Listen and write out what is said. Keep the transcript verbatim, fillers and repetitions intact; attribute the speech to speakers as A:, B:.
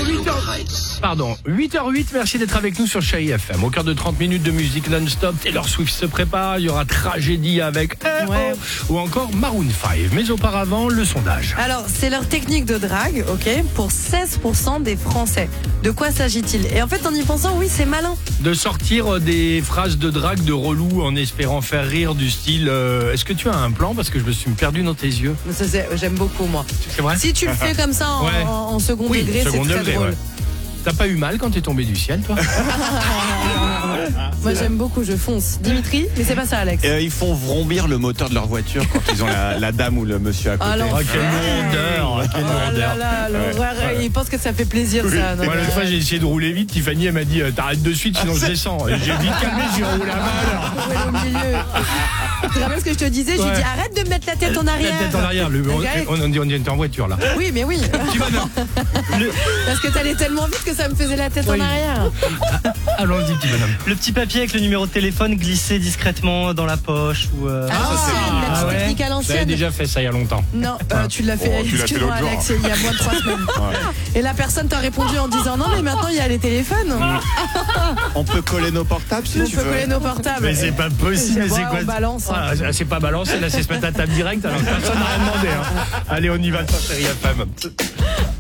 A: huit heures... Pardon, huit heures huit, merci d'être avec nous sur Chérie F M. Au cœur de trente minutes de musique non-stop, Taylor Swift se prépare, il y aura Tragédie avec Eh
B: Ouais.
A: Oh, ou encore Maroon cinq. Mais auparavant, le sondage.
B: Alors, c'est leur technique de drague, ok, pour seize pour cent des Français. De quoi s'agit-il? Et en fait, en y pensant, oui, c'est malin.
A: De sortir des phrases de drague de relou en espérant faire rire du style euh, est-ce que tu as un plan parce que je me suis perdu dans tes yeux.
B: Ça, c'est- J'aime beaucoup, moi.
A: C'est vrai?
B: Si tu le fais comme ça en,
A: Ouais.
B: en- en second
A: Oui,
B: degré,
A: second
B: c'est très
A: degré,
B: drôle.
A: ouais. T'as pas eu mal quand t'es tombé du ciel, toi?
B: Moi, j'aime beaucoup, je fonce. Dimitri, mais c'est pas ça, Alex.
C: Euh, ils font vrombir le moteur de leur voiture quand ils ont la, la dame ou le monsieur à côté.
B: Ah, l'enfer.
A: Oh, quelle lourdeur, quelle
B: Oh là
A: lourdeur.
B: là, l'horreur, il pense que ça fait plaisir, ça. Non,
A: Moi,
B: mais-
A: l'autre fois, j'ai essayé de rouler vite. Tiffany, elle m'a dit euh, t'arrêtes de suite, sinon je descends. Et J'ai vite calmé, j'ai roulé à mal.
B: Ouais, au milieu. Tu te rappelles ce que je te disais? Je lui
A: Ouais.
B: dis arrête de me mettre la tête en
A: La
B: arrière.
A: tête en arrière. Le- on,
B: Ok.
A: on, on, on était en voiture, là.
B: Oui, mais oui.
A: Petit bonhomme. Le-
B: Parce que t'allais tellement vite que ça me faisait la tête
A: Oui.
B: en arrière.
A: Allons-y, petit bonhomme.
D: Le petit papier avec le numéro de téléphone glissé discrètement dans la poche ou euh...
B: À l'ancienne, la petite
A: Ah ouais.
B: technique à
A: J'avais
B: l'ancienne.
A: déjà fait ça il y a longtemps.
B: Non, euh, tu l'as fait,
C: Oh, tu l'as fait
B: excuse-moi
C: l'autre
B: Alex,
C: jour.
B: il y a moins de trois semaines. Et la personne t'a répondu en disant non mais maintenant il y a les téléphones.
C: On peut coller nos portables si
B: On
C: tu
B: peut
C: veux.
B: coller nos portables.
A: Mais c'est pas possible, mais
B: Bon,
A: c'est quoi?
B: on balance, hein.
A: Ah, c'est pas balancé, là c'est se mettre à table direct alors que personne n'a rien demandé. Hein. Allez, on y va sur Chérie F M.